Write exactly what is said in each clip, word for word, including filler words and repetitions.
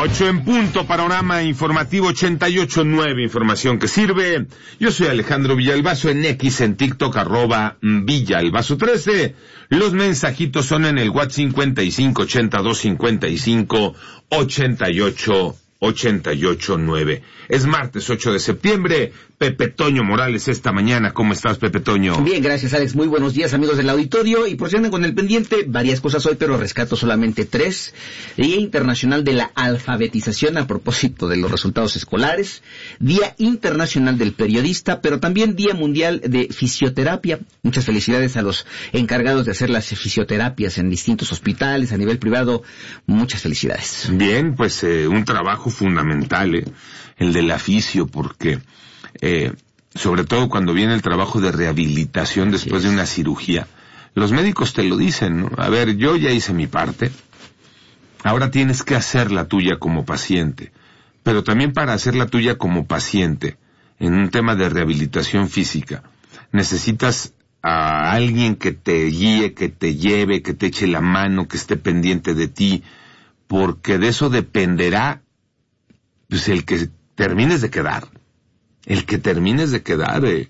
Ocho en punto, panorama informativo ochenta y ocho punto nueve, información que sirve. Yo soy Alejandro Villalbazo, en X, en TikTok, arroba Villalbazo trece. Los mensajitos son en el WhatsApp cincuenta y cinco ochenta y dos cincuenta y cinco ochenta y ocho ochenta y ocho nueve. Es martes ocho de septiembre. Pepe Toño Morales esta mañana. ¿Cómo estás, Pepe Toño? Bien, gracias, Alex. Muy buenos días, amigos del auditorio. Y por si andan con el pendiente, varias cosas hoy, pero rescato solamente tres. Día Internacional de la Alfabetización a propósito de los resultados escolares. Día Internacional del Periodista, pero también Día Mundial de Fisioterapia. Muchas felicidades a los encargados de hacer las fisioterapias en distintos hospitales, a nivel privado. Muchas felicidades. Bien, pues eh, un trabajo fundamental, eh, el de la fisio, porque... Eh, sobre todo cuando viene el trabajo de rehabilitación después de una cirugía, los médicos te lo dicen, ¿no? A ver, yo ya hice mi parte, ahora tienes que hacer la tuya como paciente, pero también para hacer la tuya como paciente, en un tema de rehabilitación física, necesitas a alguien que te guíe, que te lleve, que te eche la mano, que esté pendiente de ti, porque de eso dependerá, pues, el que termines de quedar. El que termines de quedar, eh,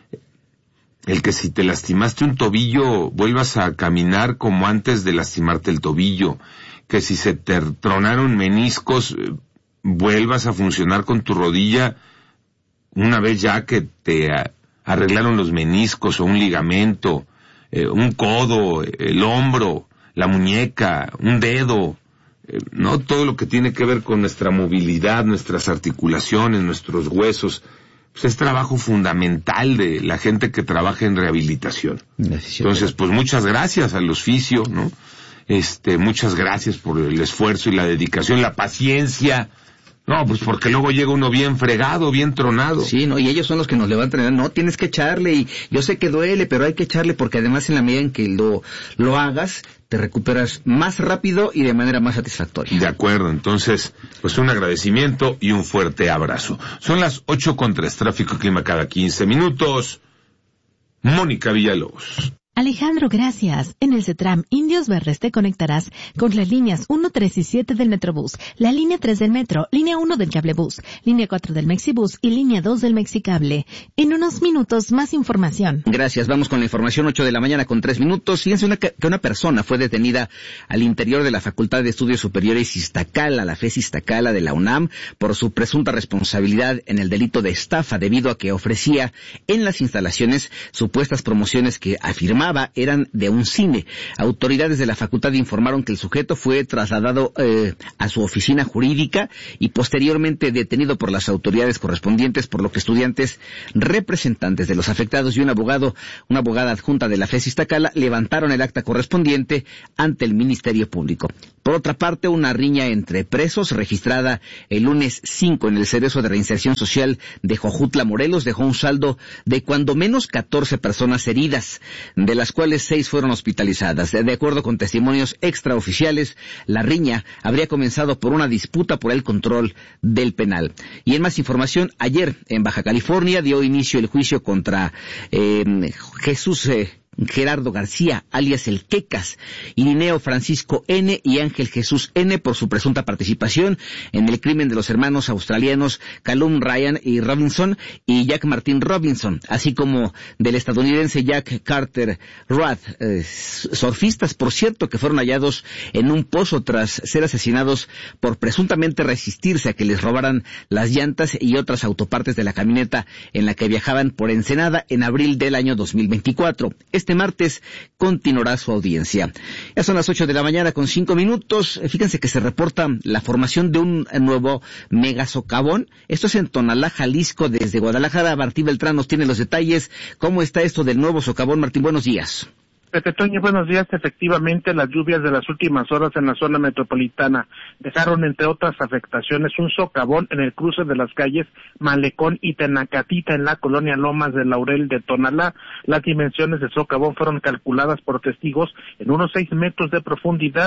el que si te lastimaste un tobillo, vuelvas a caminar como antes de lastimarte el tobillo, que si se te tronaron meniscos, eh, vuelvas a funcionar con tu rodilla una vez ya que te a, arreglaron los meniscos o un ligamento, eh, un codo, el hombro, la muñeca, un dedo, eh, no todo lo que tiene que ver con nuestra movilidad, nuestras articulaciones, nuestros huesos. Pues es trabajo fundamental de la gente que trabaja en rehabilitación. Entonces, pues muchas gracias a los fisio, ¿no? Este, muchas gracias por el esfuerzo y la dedicación, la paciencia. No, pues porque luego llega uno bien fregado, bien tronado. Sí, no, y ellos son los que nos levantan, no, tienes que echarle, y yo sé que duele, pero hay que echarle, porque además en la medida en que lo, lo hagas, te recuperas más rápido y de manera más satisfactoria. De acuerdo, entonces, pues un agradecimiento y un fuerte abrazo. Son las ocho con tres, tráfico y clima cada quince minutos. Mónica Villalobos. Alejandro, gracias. En el CETRAM Indios Verdes te conectarás con las líneas uno, tres y siete del Metrobús, la línea tres del Metro, línea uno del Cablebús, línea cuatro del Mexibús y línea dos del Mexicable. En unos minutos, más información. Gracias. Vamos con la información, ocho de la mañana con tres minutos. Fíjense una, que una persona fue detenida al interior de la Facultad de Estudios Superiores Iztacala, la FES Iztacala de la UNAM, por su presunta responsabilidad en el delito de estafa, debido a que ofrecía en las instalaciones supuestas promociones que afirmaba eran de un cine. Autoridades de la facultad informaron que el sujeto fue trasladado eh, a su oficina jurídica y posteriormente detenido por las autoridades correspondientes, por lo que estudiantes, representantes de los afectados y un abogado, una abogada adjunta de la FES Iztacala levantaron el acta correspondiente ante el Ministerio Público. Por otra parte, una riña entre presos registrada el lunes cinco en el Cerezo de Reinserción Social de Jojutla, Morelos, dejó un saldo de cuando menos catorce personas heridas, de las cuales seis fueron hospitalizadas. De acuerdo con testimonios extraoficiales, la riña habría comenzado por una disputa por el control del penal. Y en más información, ayer en Baja California dio inicio el juicio contra eh, Jesús eh, Gerardo García, alias el Quecas, Irineo Francisco N. y Ángel Jesús N. por su presunta participación en el crimen de los hermanos australianos Callum Ryan y Robinson y Jack Martin Robinson, así como del estadounidense Jack Carter Rudd, eh, surfistas, por cierto, que fueron hallados en un pozo tras ser asesinados por presuntamente resistirse a que les robaran las llantas y otras autopartes de la camioneta en la que viajaban por Ensenada en abril del año dos mil veinticuatro. Este martes continuará su audiencia. Ya son las ocho de la mañana con cinco minutos. Fíjense que se reporta la formación de un nuevo megasocavón. Esto es en Tonalá, Jalisco, desde Guadalajara. Martín Beltrán nos tiene los detalles. ¿Cómo está esto del nuevo socavón? Martín, buenos días. Pepe Toño, buenos días. Efectivamente, las lluvias de las últimas horas en la zona metropolitana dejaron, entre otras afectaciones, un socavón en el cruce de las calles Malecón y Tenacatita en la colonia Lomas de Laurel de Tonalá. Las dimensiones del socavón fueron calculadas por testigos en unos seis metros de profundidad.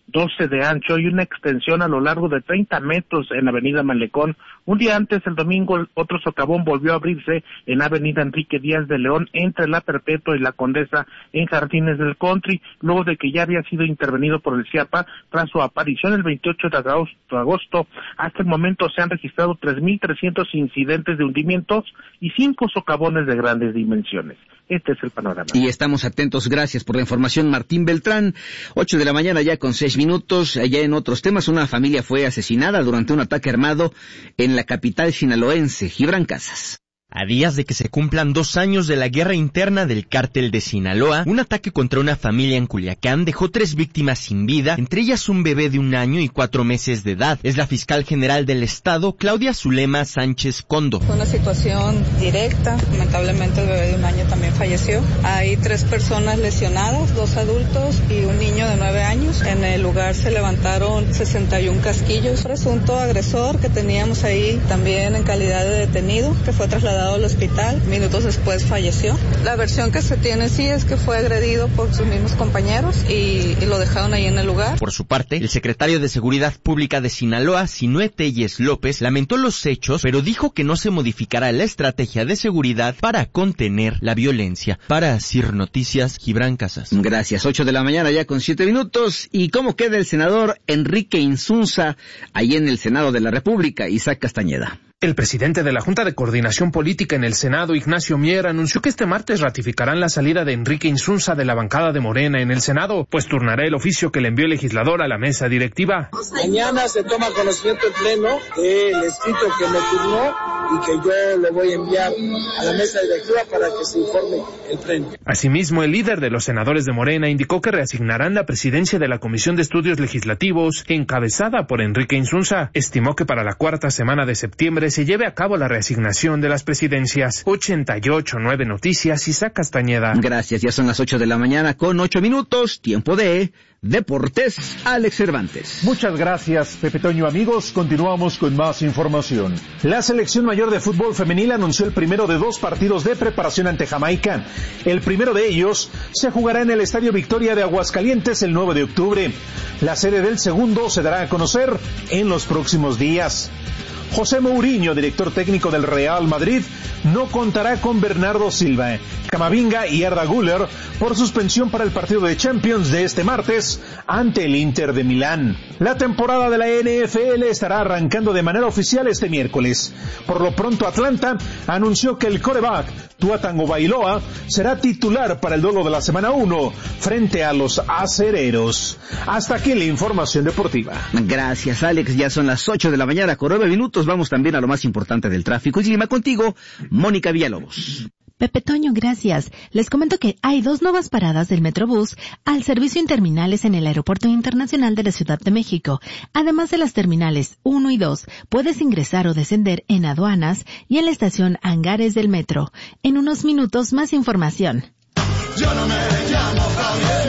doce de ancho y una extensión a lo largo de treinta metros en Avenida Malecón. Un día antes, el domingo, otro socavón volvió a abrirse en Avenida Enrique Díaz de León, entre la Perpetua y la Condesa, en Jardines del Country, luego de que ya había sido intervenido por el CIAPA tras su aparición el veintiocho de agosto. Hasta el momento se han registrado tres mil trescientos incidentes de hundimientos y cinco socavones de grandes dimensiones. Este es el panorama. Y estamos atentos. Gracias por la información, Martín Beltrán. Ocho de la mañana ya con seis minutos. Allá en otros temas, una familia fue asesinada durante un ataque armado en la capital sinaloense. Gibran Casas. A días de que se cumplan dos años de la guerra interna del cártel de Sinaloa, un ataque contra una familia en Culiacán dejó tres víctimas sin vida, entre ellas un bebé de un año y cuatro meses de edad. Es la fiscal general del estado, Claudia Zulema Sánchez Condo. Fue una situación directa, lamentablemente el bebé de un año también falleció. Hay tres personas lesionadas, dos adultos y un niño de nueve años. En el lugar se levantaron sesenta y un casquillos. Presunto agresor que teníamos ahí también en calidad de detenido, que fue trasladado al hospital, minutos después falleció. La versión que se tiene sí es que fue agredido por sus mismos compañeros y, y lo dejaron ahí en el lugar. Por su parte, el secretario de Seguridad Pública de Sinaloa, Sinue Telles López, lamentó los hechos, pero dijo que no se modificará la estrategia de seguridad para contener la violencia. Para Sir Noticias, Gibran Casas. Gracias. Ocho de la mañana ya con siete minutos. ¿Y cómo queda el senador Enrique Insunza ahí en el Senado de la República? Isaac Castañeda. El presidente de la Junta de Coordinación Política en el Senado, Ignacio Mier, anunció que este martes ratificarán la salida de Enrique Insunza de la bancada de Morena en el Senado, pues turnará el oficio que le envió el legislador a la mesa directiva. Mañana se toma conocimiento en pleno del escrito que me turnó y que yo lo voy a enviar a la mesa directiva para que se informe el pleno. Asimismo, el líder de los senadores de Morena indicó que reasignarán la presidencia de la Comisión de Estudios Legislativos, encabezada por Enrique Insunza. Estimó que para la cuarta semana de septiembre se lleve a cabo la reasignación de las presidencias. ochenta y ocho nueve Noticias, Isaac Castañeda. Gracias, ya son las ocho de la mañana con ocho minutos, tiempo de Deportes, Alex Cervantes. Muchas gracias, Pepe Toño. Amigos, continuamos con más información. La selección mayor de fútbol femenil anunció el primero de dos partidos de preparación ante Jamaica. El primero de ellos se jugará en el Estadio Victoria de Aguascalientes el nueve de octubre. La sede del segundo se dará a conocer en los próximos días. José Mourinho, director técnico del Real Madrid, no contará con Bernardo Silva, Camavinga y Arda Güler por suspensión para el partido de Champions de este martes ante el Inter de Milán. La temporada de la N F L estará arrancando de manera oficial este miércoles. Por lo pronto, Atlanta anunció que el quarterback Tua Tagovailoa será titular para el duelo de la semana uno frente a los acereros. Hasta aquí la información deportiva. Gracias, Alex. Ya son las ocho de la mañana con nueve minutos. Vamos también a lo más importante del tráfico. Y clima contigo, Mónica Villalobos. Pepe Toño, gracias. Les comento que hay dos nuevas paradas del Metrobús al servicio en terminales en el Aeropuerto Internacional de la Ciudad de México. Además de las terminales uno y dos, puedes ingresar o descender en aduanas y en la estación Hangares del Metro. En unos minutos, más información. Yo no me llamo Javier.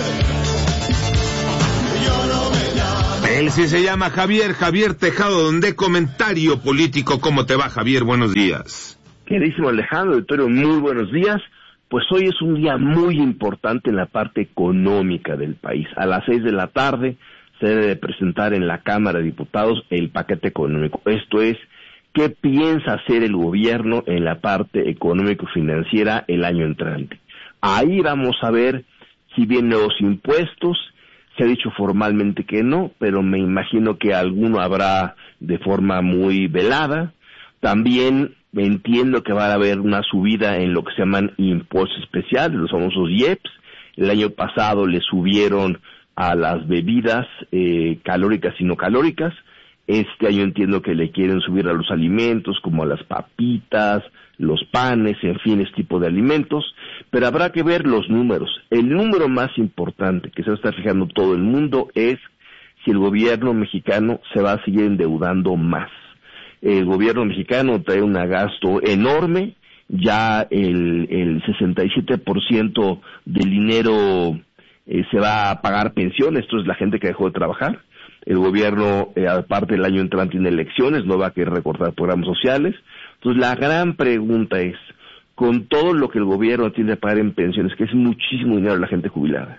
Yo no me llamo... Él sí se llama Javier, Javier Tejado, donde comentario político. ¿Cómo te va, Javier? Buenos días. Queridísimo Alejandro, auditorio, muy buenos días. Pues hoy es un día muy importante en la parte económica del país. A las seis de la tarde se debe de presentar en la Cámara de Diputados el paquete económico. Esto es, ¿qué piensa hacer el gobierno en la parte económico-financiera el año entrante? Ahí vamos a ver si vienen nuevos impuestos. Se ha dicho formalmente que no, pero me imagino que alguno habrá de forma muy velada. También entiendo que va a haber una subida en lo que se llaman impuestos especiales, los famosos I E P S. El año pasado le subieron a las bebidas eh, calóricas y no calóricas. Este año entiendo que le quieren subir a los alimentos, como a las papitas, los panes, en fin, este tipo de alimentos. Pero habrá que ver los números. El número más importante que se va a estar fijando todo el mundo es si el gobierno mexicano se va a seguir endeudando más. El gobierno mexicano trae un gasto enorme, ya el, el sesenta y siete por ciento del dinero eh, se va a pagar pensiones, esto es la gente que dejó de trabajar. El gobierno, eh, aparte del año entrante tiene elecciones, no va a querer recortar programas sociales. Entonces la gran pregunta es, con todo lo que el gobierno tiene que pagar en pensiones, que es muchísimo dinero a la gente jubilada,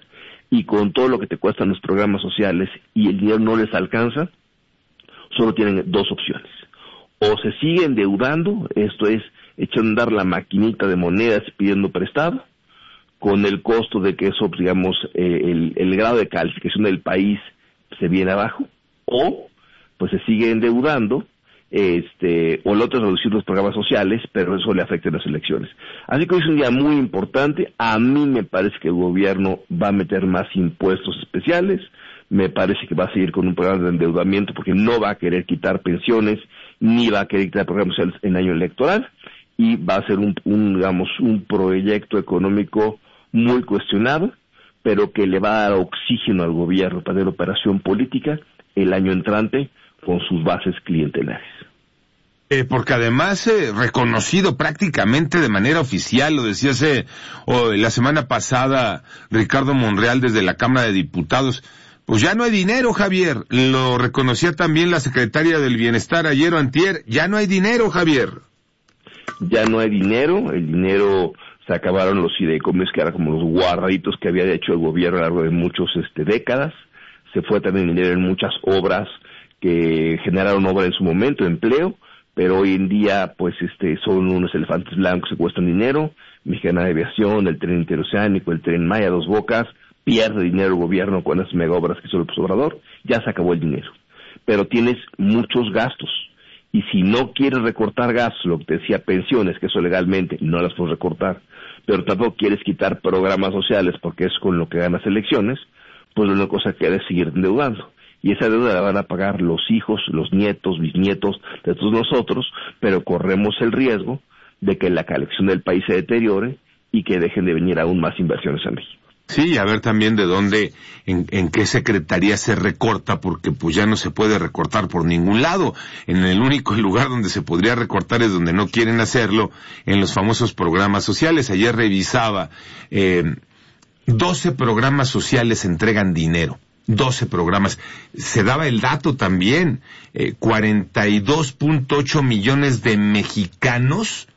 y con todo lo que te cuestan los programas sociales y el dinero no les alcanza, solo tienen dos opciones. O se sigue endeudando, esto es, echando a andar la maquinita de monedas pidiendo prestado, con el costo de que eso, digamos, eh, el, el grado de calificación del país se viene abajo, o pues se sigue endeudando, este, o el otro es reducir los programas sociales, pero eso le afecta a las elecciones. Así que hoy es un día muy importante. A mí me parece que el gobierno va a meter más impuestos especiales, me parece que va a seguir con un programa de endeudamiento porque no va a querer quitar pensiones, ni va a querer quitar programas sociales en año electoral, y va a ser un, un digamos, un proyecto económico muy cuestionado, pero que le va a dar oxígeno al gobierno para la operación política el año entrante con sus bases clientelares. Eh, porque además, eh, reconocido prácticamente de manera oficial, lo decía hace, oh, la semana pasada Ricardo Monreal desde la Cámara de Diputados, pues ya no hay dinero, Javier. Lo reconocía también la secretaria del Bienestar ayer o antier, ya no hay dinero, Javier. Ya no hay dinero, el dinero, se acabaron los fideicomisos que eran como los guarditos que había hecho el gobierno a lo largo de muchas este, décadas, se fue también dinero en muchas obras que generaron obra en su momento, empleo, pero hoy en día pues este son unos elefantes blancos que cuestan dinero. Mexicana de Aviación, el tren interoceánico, el tren Maya, Dos Bocas, pierde dinero el gobierno con las mega obras que hizo López Obrador, ya se acabó el dinero. Pero tienes muchos gastos, y si no quieres recortar gastos, lo que te decía, pensiones, que eso legalmente no las puedes recortar, pero tampoco quieres quitar programas sociales porque es con lo que ganas elecciones, pues la única cosa que quieres es seguir endeudando. Y esa deuda la van a pagar los hijos, los nietos, bisnietos de todos nosotros, pero corremos el riesgo de que la colección del país se deteriore y que dejen de venir aún más inversiones a México. Sí, y a ver también de dónde, en, en qué secretaría se recorta, porque pues ya no se puede recortar por ningún lado. En el único lugar donde se podría recortar es donde no quieren hacerlo, en los famosos programas sociales. Ayer revisaba, eh, doce programas sociales entregan dinero. doce programas. Se daba el dato también, eh, cuarenta y dos punto ocho millones de mexicanos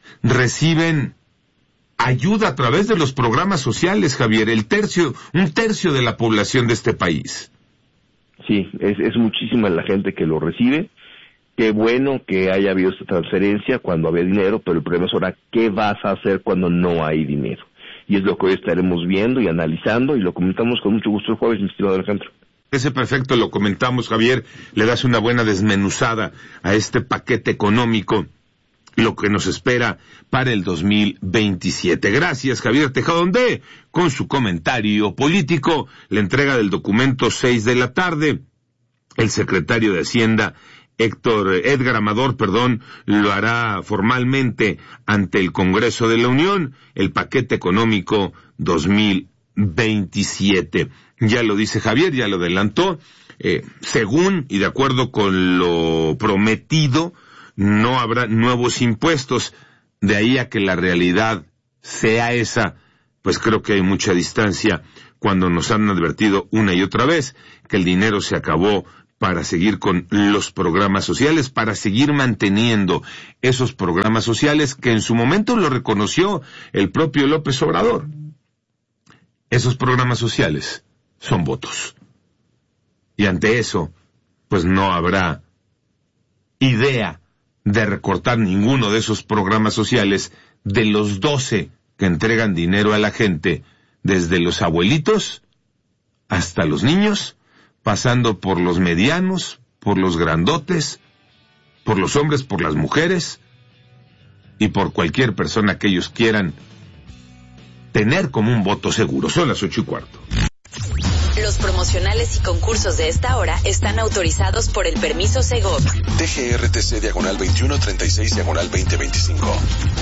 reciben ayuda a través de los programas sociales, Javier, el tercio, un tercio de la población de este país. Sí, es, es muchísima la gente que lo recibe. Qué bueno que haya habido esta transferencia cuando había dinero, pero el problema es ahora, ¿qué vas a hacer cuando no hay dinero? Y es lo que hoy estaremos viendo y analizando, y lo comentamos con mucho gusto el jueves, mi estimado Alejandro. Ese perfecto, lo comentamos, Javier, le das una buena desmenuzada a este paquete económico, lo que nos espera para el dos mil veintisiete. Gracias, Javier Tejadonde, con su comentario político, la entrega del documento seis de la tarde, el secretario de Hacienda, Héctor, Edgar Amador, perdón, lo hará formalmente ante el Congreso de la Unión, el paquete económico dos mil veintisiete. Ya lo dice Javier, ya lo adelantó, eh, según y de acuerdo con lo prometido, no habrá nuevos impuestos. De ahí a que la realidad sea esa, pues creo que hay mucha distancia cuando nos han advertido una y otra vez que el dinero se acabó para seguir con los programas sociales, para seguir manteniendo esos programas sociales que en su momento lo reconoció el propio López Obrador. Esos programas sociales son votos. Y ante eso, pues no habrá idea de recortar ninguno de esos programas sociales de los doce que entregan dinero a la gente, desde los abuelitos hasta los niños, pasando por los medianos, por los grandotes, por los hombres, por las mujeres y por cualquier persona que ellos quieran tener como un voto seguro. Son las ocho y cuarto. Los promocionales y concursos de esta hora están autorizados por el permiso Segov. T G R T C diagonal veintiuno treinta y seis diagonal veinte veinticinco.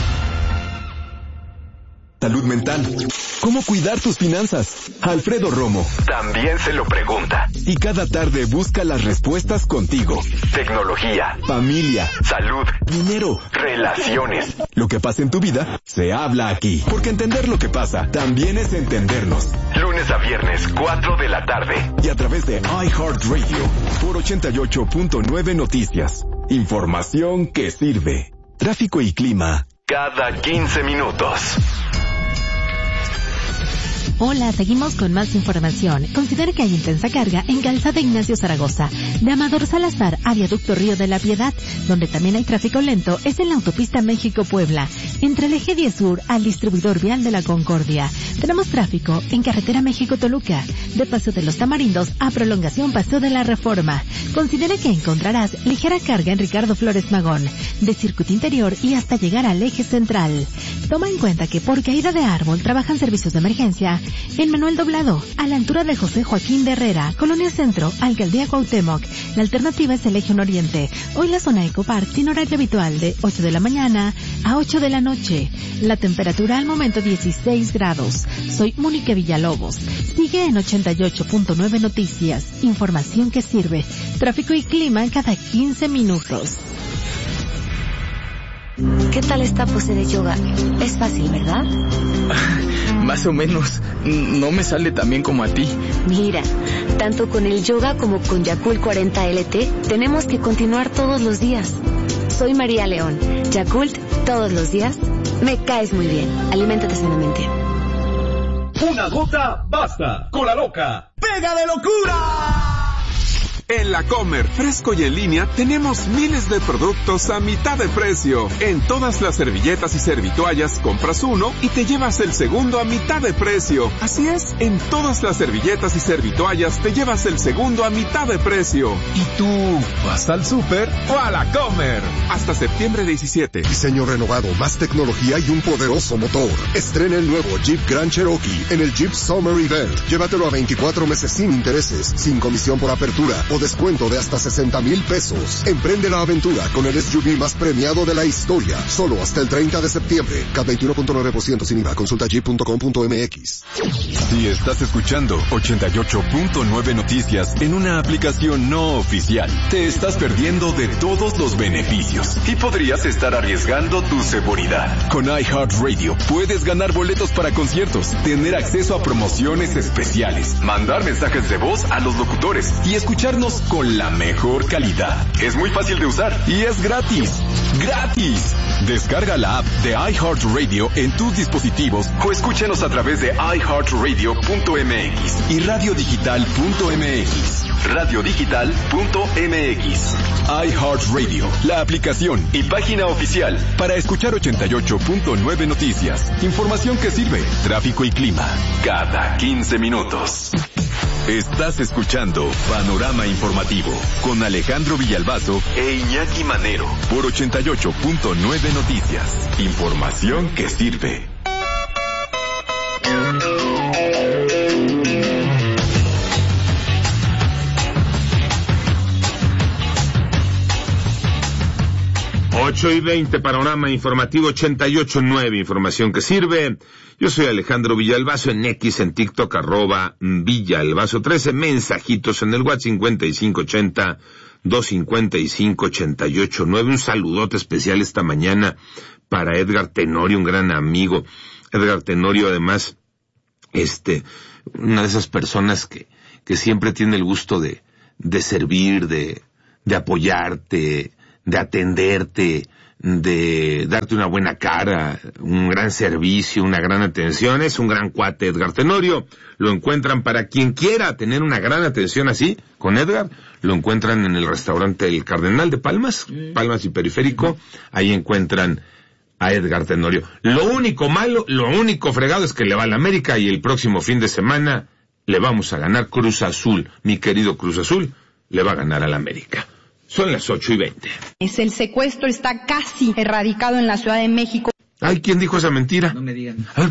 Salud mental. ¿Cómo cuidar tus finanzas? Alfredo Romo también se lo pregunta. Y cada tarde busca las respuestas contigo. Tecnología, familia, salud, dinero, relaciones. Lo que pasa en tu vida se habla aquí. Porque entender lo que pasa también es entendernos. Lunes a viernes, cuatro de la tarde. Y a través de iHeartRadio por ochenta y ocho punto nueve Noticias. Información que sirve. Tráfico y clima. Cada quince minutos. Hola, seguimos con más información. Considera que hay intensa carga en Calzada Ignacio Zaragoza, de Amador Salazar a Viaducto Río de la Piedad. Donde también hay tráfico lento es en la autopista México-Puebla, entre el eje diez Sur al distribuidor vial de la Concordia. Tenemos tráfico en carretera México-Toluca, de Paseo de los Tamarindos a Prolongación Paseo de la Reforma. Considera que encontrarás ligera carga en Ricardo Flores Magón, de Circuito Interior y hasta llegar al eje central. Toma en cuenta que por caída de árbol trabajan servicios de emergencia en Manuel Doblado, a la altura de José Joaquín de Herrera, Colonia Centro, Alcaldía Cuauhtémoc. La alternativa es el eje nororiente. Hoy la zona Ecopark tiene horario habitual de ocho de la mañana a ocho de la noche. La temperatura al momento dieciséis grados. Soy Mónica Villalobos. Sigue en ochenta y ocho punto nueve Noticias. Información que sirve. Tráfico y clima cada quince minutos. ¿Qué tal esta pose de yoga? Es fácil, ¿verdad? Más o menos. No me sale tan bien como a ti. Mira, tanto con el yoga como con Yakult cuarenta L T, tenemos que continuar todos los días. Soy María León. Yakult, todos los días. Me caes muy bien. Aliméntate sanamente. Una gota basta. Cola loca. ¡Pega de locura! En La Comer, fresco y en línea, tenemos miles de productos a mitad de precio. En todas las servilletas y servitoallas compras uno y te llevas el segundo a mitad de precio. Así es, en todas las servilletas y servitoallas te llevas el segundo a mitad de precio. ¿Y tú vas al súper o a La Comer? Hasta septiembre diecisiete. Diseño renovado, más tecnología y un poderoso motor. Estrena el nuevo Jeep Grand Cherokee en el Jeep Summer Event. Llévatelo a veinticuatro meses sin intereses, sin comisión por apertura o descuento de hasta sesenta mil pesos. Emprende la aventura con el S U V más premiado de la historia. Solo hasta el treinta de septiembre. C A T veintiuno punto nueve por ciento sin I V A. Consulta jeep punto com punto m x. Si estás escuchando ochenta y ocho punto nueve Noticias en una aplicación no oficial, te estás perdiendo de todos los beneficios y podrías estar arriesgando tu seguridad. Con iHeartRadio puedes ganar boletos para conciertos, tener acceso a promociones especiales, mandar mensajes de voz a los locutores y escucharnos con la mejor calidad. Es muy fácil de usar y es gratis. ¡Gratis! Descarga la app de iHeartRadio en tus dispositivos o escúchanos a través de i heart radio punto m x y radio digital punto m x. radio digital punto m x. iHeartRadio, la aplicación y página oficial para escuchar ochenta y ocho punto nueve Noticias. Información que sirve, tráfico y clima, cada quince minutos. Estás escuchando Panorama Informativo con Alejandro Villalbazo e Iñaki Manero por ochenta y ocho punto nueve Noticias. Información que sirve. ocho y veinte, Panorama Informativo ochenta y ocho punto nueve, información que sirve. Yo soy Alejandro Villalbazo, en X, en TikTok, arroba Villalbazo trece, mensajitos en el WhatsApp cincuenta y cinco ochenta, doscientos cincuenta y cinco, ochenta y ocho nueve. Un saludote especial esta mañana para Edgar Tenorio, un gran amigo. Edgar Tenorio, además, este, una de esas personas que, que siempre tiene el gusto de, de servir, de, de apoyarte, de atenderte, de darte una buena cara, un gran servicio, una gran atención. Es un gran cuate, Edgar Tenorio. Lo encuentran, para quien quiera tener una gran atención así, con Edgar, lo encuentran en el restaurante El Cardenal de Palmas, Palmas y Periférico. Ahí encuentran a Edgar Tenorio. Lo único malo, lo único fregado es que le va a la América y el próximo fin de semana le vamos a ganar. Cruz Azul, mi querido Cruz Azul, le va a ganar a la América. Son las ocho y veinte. El secuestro está casi erradicado en la Ciudad de México. Ay, ¿quién dijo esa mentira? No me digan.